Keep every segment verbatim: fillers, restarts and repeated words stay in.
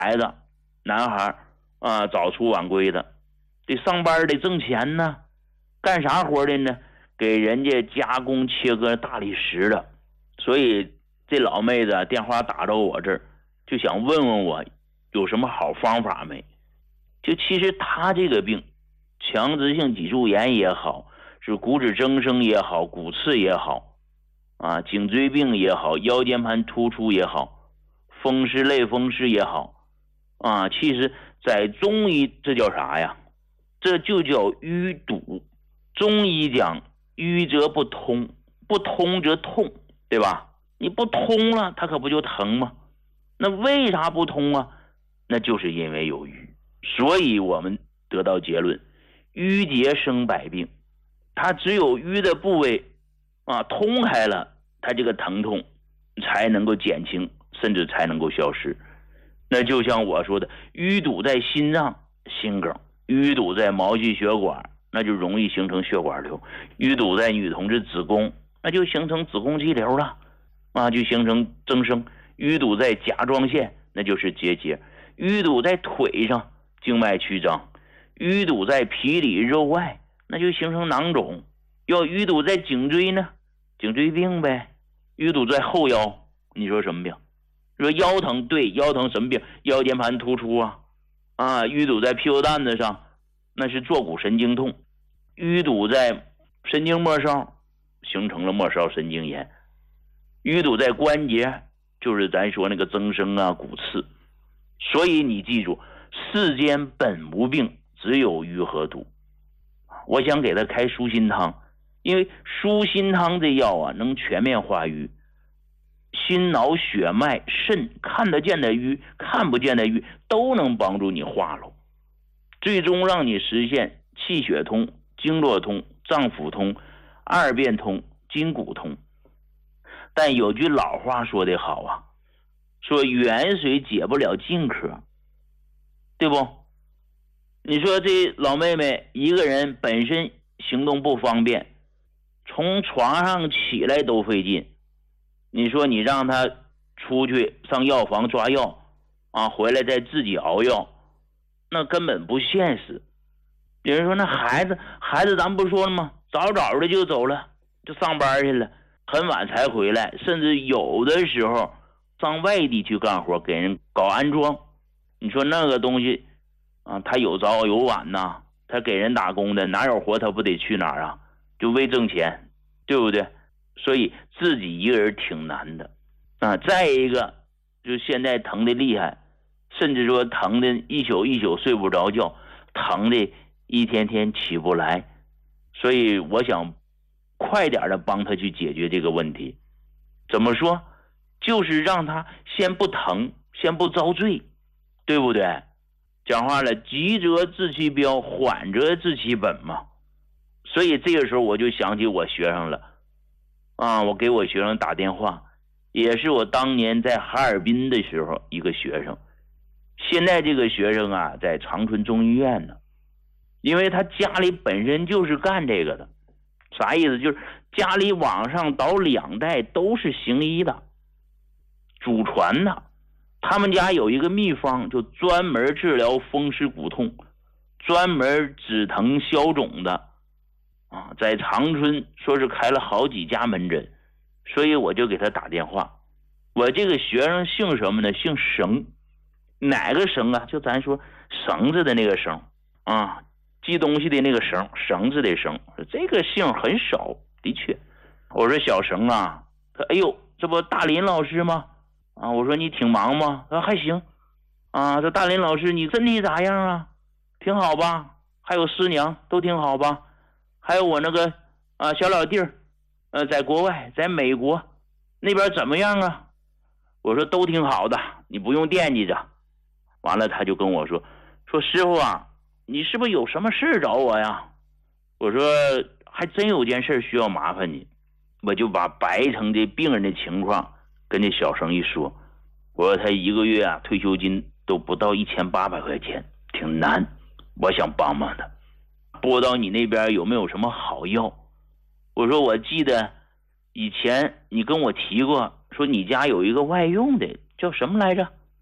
孩子男孩啊，早出晚归的，得上班得挣钱呢，干啥活的呢？给人家加工切割大理石的。所以这老妹子电话打到我这儿，就想问问我有什么好方法没。就其实他这个病，强直性脊柱炎也好，是骨质增生也好，骨刺也好啊，颈椎病也好，腰间盘突出也好，风湿类风湿也好啊，其实在中医这叫啥呀？这就叫淤堵。中医讲淤则不通，不通则痛，对吧？你不通了，它可不就疼吗？那为啥不通啊？那就是因为有瘀。所以我们得到结论，瘀结生百病。它只有瘀的部位啊通开了，它这个疼痛才能够减轻，甚至才能够消失。那就像我说的，淤堵在心脏，心梗；淤堵在毛细血管，那就容易形成血管瘤；淤堵在女同志子宫，那就形成子宫肌瘤了啊，就形成增生；淤堵在甲状腺，那就是结节；淤堵在腿上，静脉曲张；淤堵在皮里肉外，那就形成囊肿；要淤堵在颈椎呢，颈椎病呗；淤堵在后腰，你说什么病？说腰疼，对，腰疼什么病？腰间盘突出啊，啊，淤堵在屁股蛋子上，那是坐骨神经痛；淤堵在神经末梢，形成了末梢神经炎；淤堵在关节，就是咱说那个增生啊、骨刺。所以你记住，世间本无病，只有瘀和堵。我想给他开舒心汤，因为舒心汤这药啊，能全面化瘀。心脑血脉肾看得见的瘀，看不见的瘀都能帮助你化喽，最终让你实现气血通、经络通、脏腑通、二便通、筋骨通。但有句老话说得好啊，说远水解不了近渴，对不？你说这老妹妹一个人本身行动不方便，从床上起来都费劲，你说你让他出去上药房抓药啊，回来再自己熬药，那根本不现实。有人说那孩子孩子咱不说了吗？早早的就走了，就上班去了，很晚才回来，甚至有的时候上外地去干活，给人搞安装。你说那个东西啊，他有早有晚呐，他给人打工的，哪有活他不得去哪儿啊？就为挣钱，对不对？所以自己一个人挺难的啊。再一个，就现在疼的厉害，甚至说疼的一宿一宿睡不着觉，疼的一天天起不来。所以我想快点的帮他去解决这个问题。怎么说？就是让他先不疼，先不遭罪，对不对？讲话了，急则治其标，缓则治其本嘛。所以这个时候我就想起我学生了啊，我给我学生打电话，也是我当年在哈尔滨的时候一个学生。现在这个学生啊，在长春中医院呢，因为他家里本身就是干这个的。啥意思？就是家里往上倒两代都是行医的，祖传的。他们家有一个秘方，就专门治疗风湿骨痛，专门止疼消肿的啊，在长春说是开了好几家门诊。所以我就给他打电话。我这个学生姓什么呢？姓绳。哪个绳啊？就咱说绳子的那个绳啊，系东西的那个绳，绳子的绳。这个姓很少，的确。我说小绳啊，他哎呦，这不大林老师吗？啊，我说你挺忙吗？他说还行。啊，这大林老师你身体咋样啊？挺好吧？还有师娘都挺好吧？还有我那个啊小老弟儿，呃，在国外，在美国那边怎么样啊？我说都挺好的，你不用惦记着。完了他就跟我说说师傅啊，你是不是有什么事找我呀？我说还真有件事需要麻烦你。我就把白城这病人的情况跟这小生一说，我说他一个月啊退休金都不到一千八百块钱，挺难，我想帮帮他。不知道你那边有没有什么好药？我说我记得以前你跟我提过，说你家有一个外用的叫什么来着？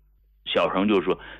小成就说：“